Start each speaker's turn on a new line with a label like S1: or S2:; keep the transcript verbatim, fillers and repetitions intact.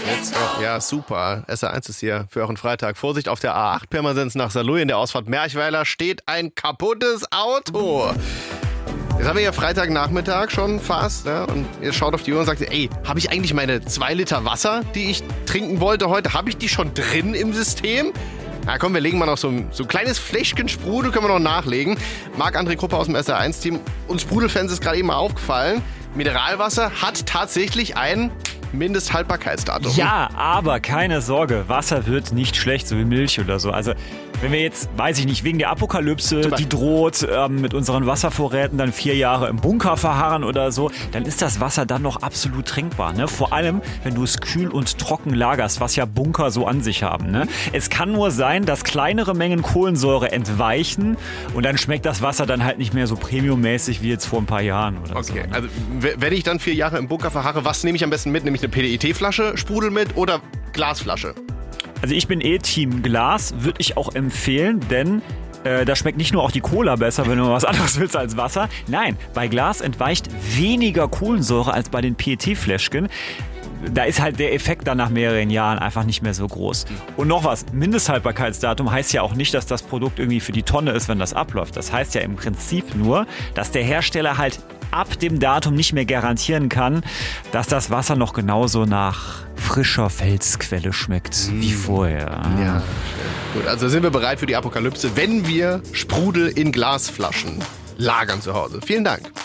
S1: Let's go. Ja, super. S R eins ist hier für euren Freitag. Vorsicht auf der A acht Pirmasens nach Saarlouis. In der Ausfahrt Merchweiler steht ein kaputtes Auto. Jetzt haben wir ja Freitagnachmittag schon fast, ne? Und ihr schaut auf die Uhr und sagt, ey, habe ich eigentlich meine zwei Liter Wasser, die ich trinken wollte heute, habe ich die schon drin im System? Na komm, wir legen mal noch so ein, so ein kleines Fläschchen Sprudel, können wir noch nachlegen. Marc-André Kruppe aus dem S R eins Team. Uns Sprudelfans ist gerade eben mal aufgefallen, Mineralwasser hat tatsächlich ein Mindesthaltbarkeitsdatum.
S2: Ja, aber keine Sorge, Wasser wird nicht schlecht, so wie Milch oder so. Also wenn wir jetzt, weiß ich nicht, wegen der Apokalypse, die droht, ähm, mit unseren Wasservorräten dann vier Jahre im Bunker verharren oder so, dann ist das Wasser dann noch absolut trinkbar. Ne? Vor allem, wenn du es kühl und trocken lagerst, was ja Bunker so an sich haben. Ne? Es kann nur sein, dass kleinere Mengen Kohlensäure entweichen und dann schmeckt das Wasser dann halt nicht mehr so premiummäßig wie jetzt vor ein paar Jahren oder so.
S1: Okay,
S2: Ne?
S1: also w- wenn ich dann vier Jahre im Bunker verharre, was nehme ich am besten mit? Nehme ich eine P E T-Flasche Sprudel mit oder Glasflasche?
S2: Also ich bin eh Team Glas, würde ich auch empfehlen, denn äh, da schmeckt nicht nur auch die Cola besser, wenn du was anderes willst als Wasser. Nein, bei Glas entweicht weniger Kohlensäure als bei den P E T-Fläschchen. Da ist halt der Effekt dann nach mehreren Jahren einfach nicht mehr so groß. Und noch was, Mindesthaltbarkeitsdatum heißt ja auch nicht, dass das Produkt irgendwie für die Tonne ist, wenn das abläuft. Das heißt ja im Prinzip nur, dass der Hersteller halt ab dem Datum nicht mehr garantieren kann, dass das Wasser noch genauso nach frischer Felsquelle schmeckt mm. wie vorher.
S1: Ja, schön. Gut, also sind wir bereit für die Apokalypse, wenn wir Sprudel in Glasflaschen lagern zu Hause. Vielen Dank.